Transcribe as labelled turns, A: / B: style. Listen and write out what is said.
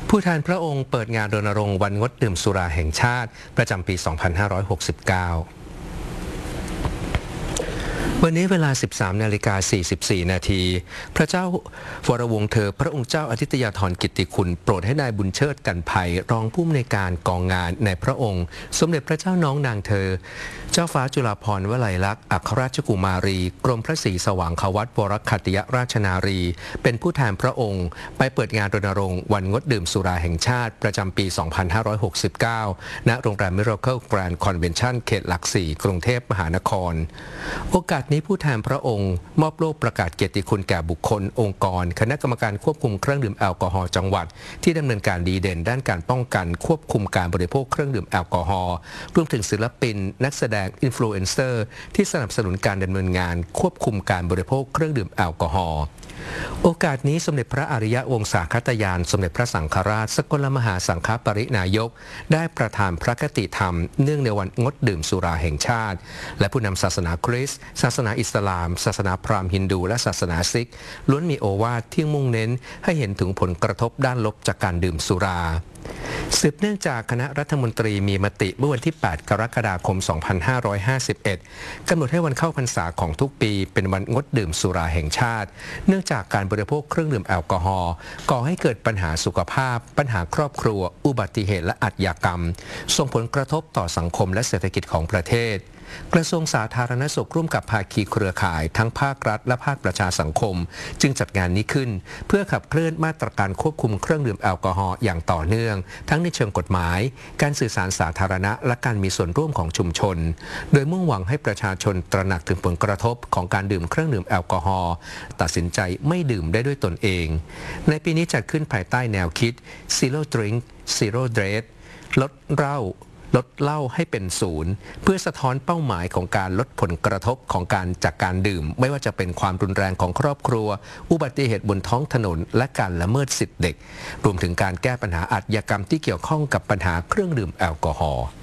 A: ผู้แทนพระองค์เปิดงานรณรงค์วันงดดื่มสุราแห่งชาติประจำปี 2569 วันนี้เวลา 13:44 นาทีพระเจ้าวรวงศ์เธอพระองค์เจ้าอาทิตยาธรกิตติคุณโปรดให้นายบุญเชิดกันภัยรองผู้อำนวยการกองงานในพระองค์สมเด็จพระเจ้าน้องนางเธอเจ้าฟ้าจุฬาภรณ์วลัยลักษณ์อัครราชกุมารีกรมพระศรีสว่างควัตวรคัตติยราชนารีเป็นผู้แทนพระองค์ไปเปิดงานรณรงค์วันงดดื่มสุราแห่งชาติประจำปี 2569 ณ โรงแรม Miracle Grand Convention เขตหลัก 4 กรุงเทพมหานครโอกาสนี้ผู้แทนพระองค์มอบโล่ประกาศเกียรติคุณแก่บุคคลองค์กรคณะกรรมการควบคุมเครื่องดื่มแอลกอฮอล์จังหวัดที่ดำเนินการดีเด่นด้านการป้องกันควบคุมการบริโภคเครื่องดื่มแอลกอฮอล์รวมถึงศิลปินนักแสดงอินฟลูเอนเซอร์ที่สนับสนุนการดำเนินงานควบคุมการบริโภคเครื่องดื่มแอลกอฮอล์โอกาสนี้สมเด็จพระอริยวงศาคตยานสมเด็จพระสังฆราชสกลมหาสังฆปรินายกได้ประทานพระคติธรรมเนื่องในวันงดดื่มสุราแห่งชาติและผู้นำศาสนาคริสต์ศาสนาอิสลามศาสนาพราหมณ์ฮินดูและศาสนาซิกล้วนมีโอวาทที่มุ่งเน้นให้เห็นถึงผลกระทบด้านลบจากการดื่มสุราสืบเนื่องจากคณะรัฐมนตรีมีมติเมื่อวันที่ 8 กรกฎาคม 2551 กำหนดให้วันเข้าพรรษาของทุกปีเป็นวันงดดื่มสุราแห่งชาติเนื่องจากการบริโภคเครื่องดื่มแอลกอฮอล์ก่อให้เกิดปัญหาสุขภาพปัญหาครอบครัวอุบัติเหตุและอาชญากรรมส่งผลกระทบต่อสังคมและเศรษฐกิจของประเทศกระทรวงสาธารณสุขร่วมกับภาคีเครือข่ายทั้งภาครัฐและภาคประชาสังคมจึงจัดงานนี้ขึ้นเพื่อขับเคลื่อนมาตรการควบคุมเครื่องดื่มแอลกอฮอล์อย่างต่อเนื่องทั้งในเชิงกฎหมายการสื่อสารสาธารณะและการมีส่วนร่วมของชุมชนโดยมุ่งหวังให้ประชาชนตระหนักถึงผลกระทบของการดื่มเครื่องดื่มแอลกอฮอล์ตัดสินใจไม่ดื่มได้ด้วยตนเองในปีนี้จัดขึ้นภายใต้แนวคิด Zero Drink Zero Death ลดเหล้าให้เป็นศูนย์เพื่อสะท้อนเป้าหมายของการลดผลกระทบของการจากการดื่มไม่ว่าจะเป็นความรุนแรงของครอบครัวอุบัติเหตุบนท้องถนนและการละเมิดสิทธิเด็กรวมถึงการแก้ปัญหาอาชญากรรมที่เกี่ยวข้องกับปัญหาเครื่องดื่มแอลกอฮอล์